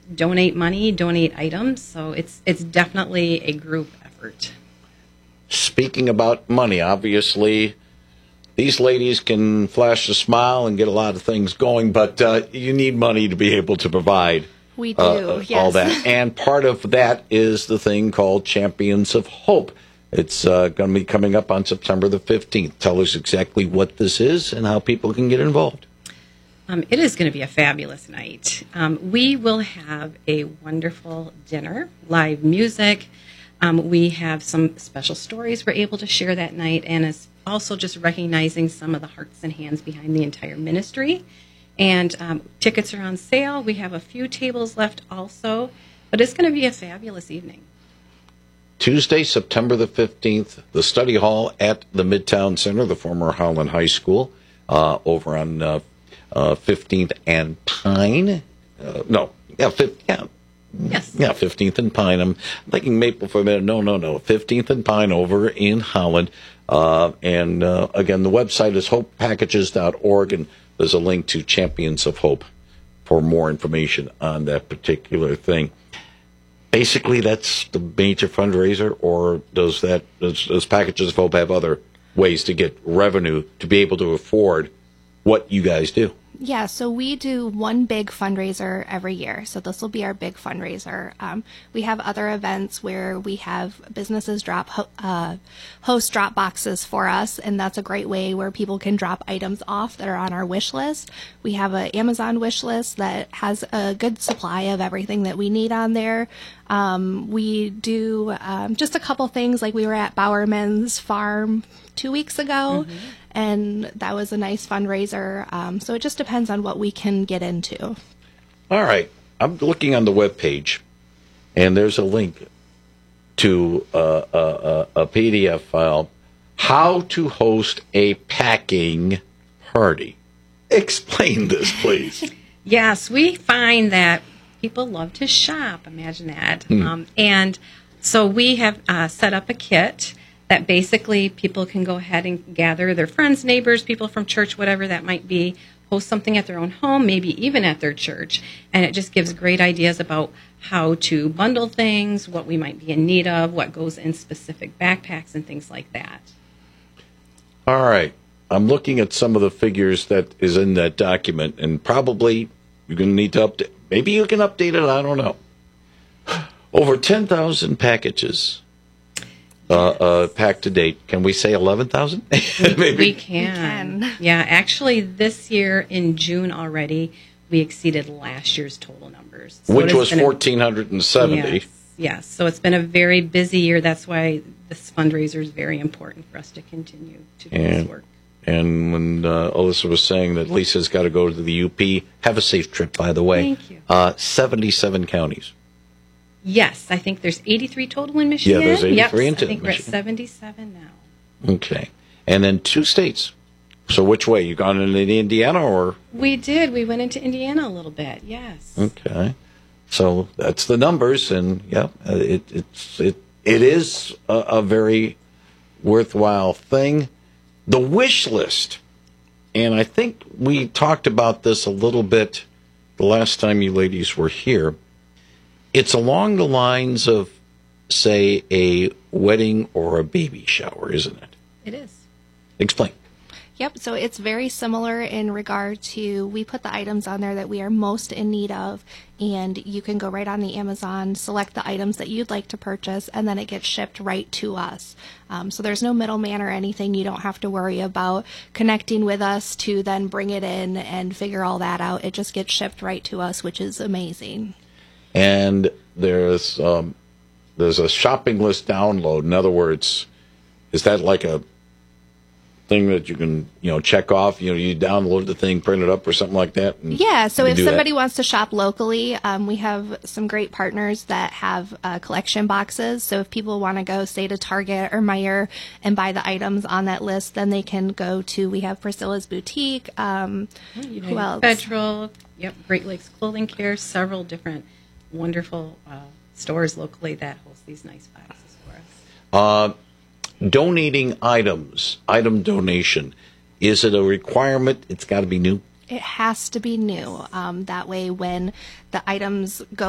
donate money, donate items. So it's definitely a group effort. Speaking about money, obviously, these ladies can flash a smile and get a lot of things going, but you need money to be able to provide we do, yes. all that. And part of that is the thing called Champions of Hope. It's going to be coming up on September the 15th. Tell us exactly what this is and how people can get involved. It is going to be a fabulous night. We will have a wonderful dinner, live music. We have some special stories we're able to share that night, and it's also just recognizing some of the hearts and hands behind the entire ministry. And tickets are on sale. We have a few tables left also, but it's going to be a fabulous evening. Tuesday, September the 15th, the study hall at the Midtown Center, the former Howland High School, over on 15th and Pine. Yes. Yeah, 15th and Pine. I'm thinking Maple for a minute. No. 15th and Pine over in Holland. And again, the website is hopepackages.org, and there's a link to Champions of Hope for more information on that particular thing. Basically, that's the major fundraiser, or does Packages of Hope have other ways to get revenue to be able to afford what you guys do? Yeah, so we do one big fundraiser every year. So this will be our big fundraiser. We have other events where we have businesses host drop boxes for us, and that's a great way where people can drop items off that are on our wish list. We have an Amazon wish list that has a good supply of everything that we need on there. We do just a couple things, like we were at Bowerman's Farm 2 weeks ago. Mm-hmm. And that was a nice fundraiser. So it just depends on what we can get into. All right. I'm looking on the webpage, and there's a link to a PDF file, How to Host a Packing Party. Explain this, please. Yes, we find that people love to shop. Imagine that. And so we have set up a kit that basically people can go ahead and gather their friends, neighbors, people from church, whatever that might be, host something at their own home, maybe even at their church. And it just gives great ideas about how to bundle things, what we might be in need of, what goes in specific backpacks and things like that. All right. I'm looking at some of the figures that is in that document, and probably you're going to need to update. Maybe you can update it. I don't know. Over 10,000 packages. Packed to date. Can we say 11,000? We can. Yeah, actually, this year in June already, we exceeded last year's total numbers. So which was 1,470. Yes. So it's been a very busy year. That's why this fundraiser is very important for us to continue to do this work. And when Alyssa was saying that Lisa's got to go to the UP, have a safe trip, by the way. Thank you. 77 counties. Yes, I think there's 83 total in Michigan. Yeah, there's 83 in I think we're at Michigan. 77 now. Okay. And then 2 states. So which way? You gone into Indiana or? We did. We went into Indiana a little bit, yes. Okay. So that's the numbers, and it is a very worthwhile thing. The wish list, and I think we talked about this a little bit the last time you ladies were here. It's along the lines of, say, a wedding or a baby shower, isn't it? It is. Explain. Yep, so it's very similar in regard to, we put the items on there that we are most in need of, and you can go right on the Amazon, select the items that you'd like to purchase, and then it gets shipped right to us. So there's no middleman or anything. You don't have to worry about connecting with us to then bring it in and figure all that out. It just gets shipped right to us, which is amazing. And there's a shopping list download. In other words, is that like a thing that you can, check off? You download the thing, print it up, or something like that? Yeah, so if somebody wants to shop locally, we have some great partners that have collection boxes. So if people want to go, say, to Target or Meijer and buy the items on that list, then they can go to, we have Priscilla's Boutique. Who else? Federal, Great Lakes Clothing Care, several different wonderful stores locally that host these nice boxes for us. Donating items, item donation, is it a requirement? It's got to be new? It has to be new. That way when the items go